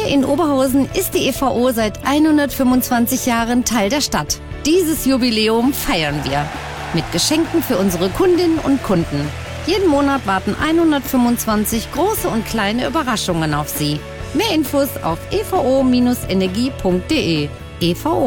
Hier in Oberhausen ist die EVO seit 125 Jahren Teil der Stadt. Dieses Jubiläum feiern wir mit Geschenken für unsere Kundinnen und Kunden. Jeden Monat warten 125 große und kleine Überraschungen auf Sie. Mehr Infos auf evo-energie.de. EVO